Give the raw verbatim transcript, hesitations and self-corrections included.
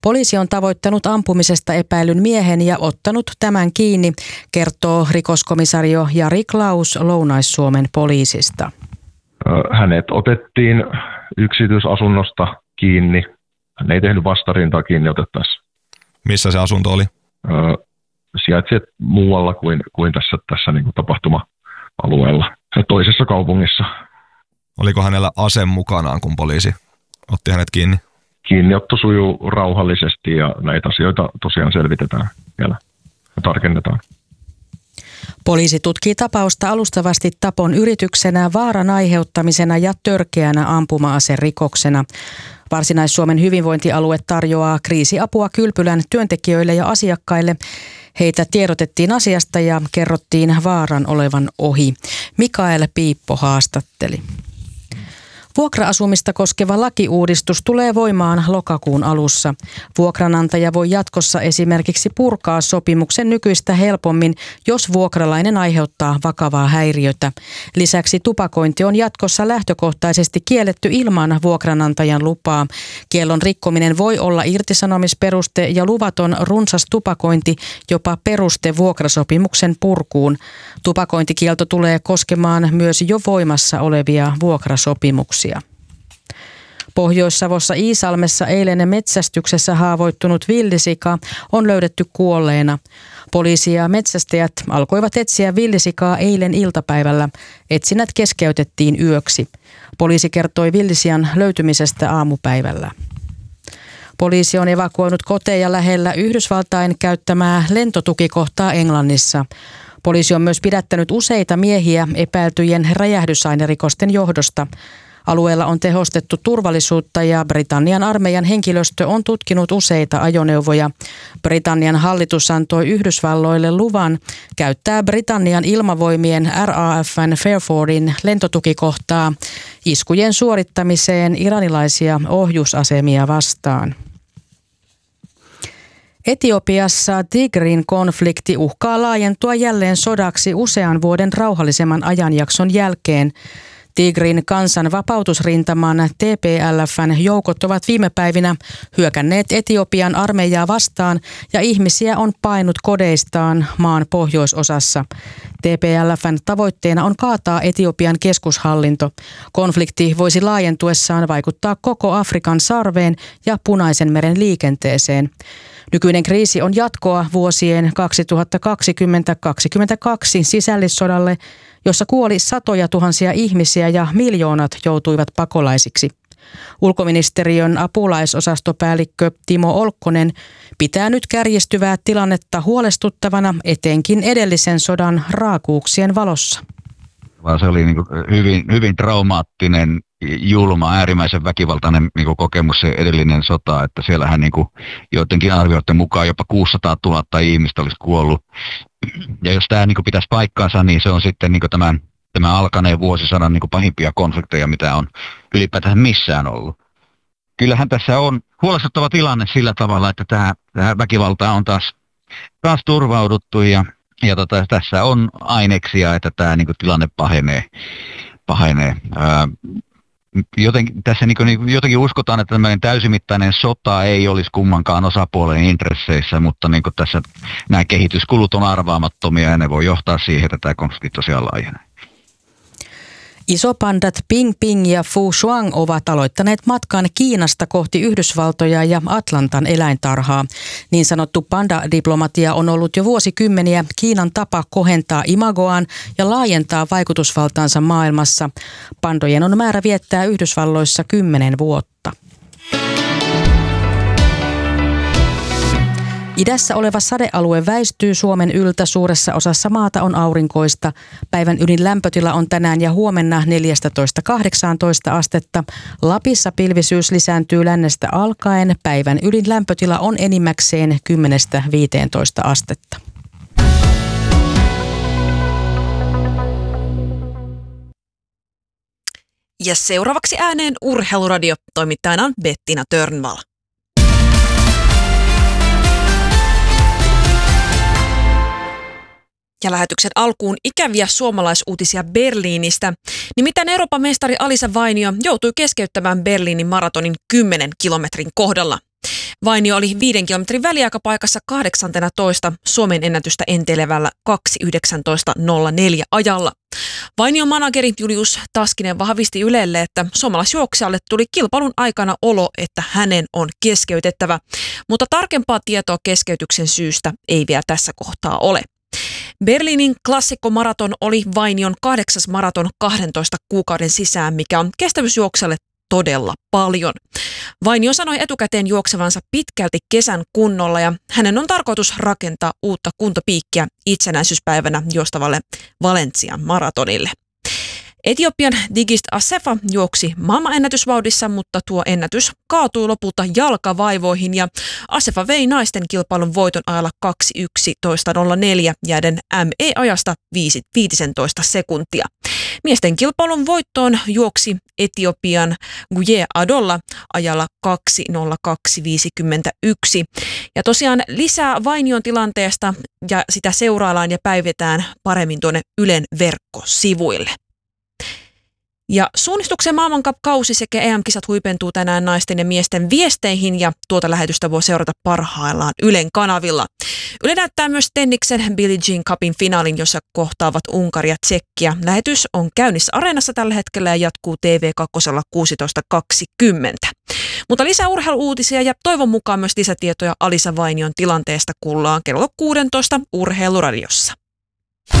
Poliisi on tavoittanut ampumisesta epäilyn miehen ja ottanut tämän kiinni, kertoo rikoskomisario Jari Klaus Lounais-Suomen poliisista. Hänet otettiin yksityisasunnosta kiinni. Hän ei tehnyt vastarintaa kiinni otettaessa. Missä se asunto oli? Sijaitsi muualla kuin, kuin tässä, tässä niin kuin tapahtuma-alueella, toisessa kaupungissa. Oliko hänellä ase mukanaan, kun poliisi otti hänet kiinni? Kiinniotto sujuu rauhallisesti ja näitä asioita tosiaan selvitetään vielä ja tarkennetaan. Poliisi tutkii tapausta alustavasti tapon yrityksenä, vaaran aiheuttamisena ja törkeänä ampuma-aserikoksena. Varsinais-Suomen hyvinvointialue tarjoaa kriisiapua Kylpylän työntekijöille ja asiakkaille. Heitä tiedotettiin asiasta ja kerrottiin vaaran olevan ohi. Mikael Piippo haastatteli. Vuokra-asumista koskeva lakiuudistus tulee voimaan lokakuun alussa. Vuokranantaja voi jatkossa esimerkiksi purkaa sopimuksen nykyistä helpommin, jos vuokralainen aiheuttaa vakavaa häiriötä. Lisäksi tupakointi on jatkossa lähtökohtaisesti kielletty ilman vuokranantajan lupaa. Kiellon rikkominen voi olla irtisanomisperuste ja luvaton runsas tupakointi jopa peruste vuokrasopimuksen purkuun. Tupakointikielto tulee koskemaan myös jo voimassa olevia vuokrasopimuksia. Pohjois-Savossa Iisalmessa eilen metsästyksessä haavoittunut villisika on löydetty kuolleena. Poliisi ja metsästäjät alkoivat etsiä villisikaa eilen iltapäivällä. Etsinnät keskeytettiin yöksi. Poliisi kertoi villisian löytymisestä aamupäivällä. Poliisi on evakuoinut koteja lähellä Yhdysvaltain käyttämää lentotukikohtaa Englannissa. Poliisi on myös pidättänyt useita miehiä epäiltyjen räjähdysainerikosten johdosta. Alueella on tehostettu turvallisuutta ja Britannian armeijan henkilöstö on tutkinut useita ajoneuvoja. Britannian hallitus antoi Yhdysvalloille luvan käyttää Britannian ilmavoimien R A F:n Fairfordin lentotukikohtaa iskujen suorittamiseen iranilaisia ohjusasemia vastaan. Etiopiassa Tigrin konflikti uhkaa laajentua jälleen sodaksi usean vuoden rauhallisemman ajanjakson jälkeen. Tigrin kansan vapautusrintaman T P L F:n joukot ovat viime päivinä hyökänneet Etiopian armeijaa vastaan ja ihmisiä on painut kodeistaan maan pohjoisosassa. T P L F:n tavoitteena on kaataa Etiopian keskushallinto. Konflikti voisi laajentuessaan vaikuttaa koko Afrikan sarveen ja Punaisen meren liikenteeseen. Nykyinen kriisi on jatkoa vuosien kaksituhattakaksikymmentä kaksikymmentäkaksi sisällissodalle, jossa kuoli satoja tuhansia ihmisiä ja miljoonat joutuivat pakolaisiksi. Ulkoministeriön apulaisosastopäällikkö Timo Olkkonen pitää nyt kärjistyvää tilannetta huolestuttavana etenkin edellisen sodan raakuuksien valossa. Vaan se oli niin kuin hyvin, hyvin traumaattinen, julma, äärimmäisen väkivaltainen niin kuin kokemus se edellinen sota, että siellähän niin kuin joidenkin arvioiden mukaan jopa kuusisataatuhatta ihmistä olisi kuollut. Ja jos tämä niin kuin pitäisi paikkaansa, niin se on sitten niin kuin tämän, tämän alkaneen vuosisadan niin kuin pahimpia konflikteja, mitä on ylipäätään missään ollut. Kyllähän tässä on huolestuttava tilanne sillä tavalla, että tämä, tämä väkivalta on taas, taas turvauduttu ja Ja tota, tässä on aineksia, että tämä niin kuin, tilanne pahenee. pahenee. Ää, jotenkin, tässä niin kuin, niin, jotenkin uskotaan, että tämmöinen täysimittainen sota ei olisi kummankaan osapuolen intresseissä, mutta niin kuin, tässä nämä kehityskulut on arvaamattomia ja ne voi johtaa siihen, että tämä konflikti tosiaan laajenee. Isopandat Ping Ping ja Fu Shuang ovat aloittaneet matkan Kiinasta kohti Yhdysvaltoja ja Atlantan eläintarhaa. Niin sanottu panda-diplomatia on ollut jo vuosikymmeniä Kiinan tapa kohentaa imagoaan ja laajentaa vaikutusvaltaansa maailmassa. Pandojen on määrä viettää Yhdysvalloissa kymmenen vuotta. Idässä oleva sadealue väistyy Suomen yltä, suuressa osassa maata on aurinkoista. Päivän ydin lämpötila on tänään ja huomenna neljätoista kahdeksantoista astetta. Lapissa pilvisyys lisääntyy lännestä alkaen. Päivän ydin lämpötila on enimmäkseen kymmenestä viiteentoista astetta. Ja seuraavaksi ääneen Urheiluradio. Toimittajana on Bettina Törnvall. Ja lähetyksen alkuun ikäviä suomalaisuutisia Berliinistä. Nimittäin Euroopan mestari Alisa Vainio joutui keskeyttämään Berliinin maratonin kymmenen kilometrin kohdalla. Vainio oli viiden kilometrin väliaikapaikassa kahdeksantoista Suomen ennätystä enteilevällä kaksi yhdeksäntoista nolla neljä ajalla. Vainion manageri Julius Taskinen vahvisti Ylelle, että suomalaisjuoksijalle tuli kilpailun aikana olo, että hänen on keskeytettävä, mutta tarkempaa tietoa keskeytyksen syystä ei vielä tässä kohtaa ole. Berliinin klassikkomaraton oli Vainion kahdeksas maraton kahdentoista kuukauden sisään, mikä on kestävyysjuoksijalle todella paljon. Vainio sanoi etukäteen juoksevansa pitkälti kesän kunnolla ja hänen on tarkoitus rakentaa uutta kuntopiikkiä itsenäisyyspäivänä joustavalle Valencian maratonille. Etiopian Digist Assefa juoksi maailmanennätysvauhdissa, mutta tuo ennätys kaatui lopulta jalkavaivoihin ja Assefa vei naisten kilpailun voiton ajalla kaksi yksitoista nolla neljä jääden M E-ajasta viisitoista sekuntia. Miesten kilpailun voittoon juoksi Etiopian Guye Adolla ajalla kaksi nolla kaksi viisikymmentäyksi. Ja tosiaan lisää Vainion tilanteesta ja sitä seuraillaan ja päivitetään paremmin tuonne Ylen verkkosivuille. Ja suunnistuksen maailmankap-kausi sekä E M-kisat huipentuu tänään naisten ja miesten viesteihin ja tuota lähetystä voi seurata parhaillaan Ylen kanavilla. Yle näyttää myös tenniksen Billie Jean Cupin finaalin, jossa kohtaavat Unkari ja Tsekkiä. Lähetys on käynnissä Areenassa tällä hetkellä ja jatkuu T V kaksi kuusitoista kaksikymmentä. Mutta lisää urheiluuutisia ja toivon mukaan myös lisätietoja Alisa Vainion tilanteesta kuullaan kello kuusitoista Urheiluradiossa.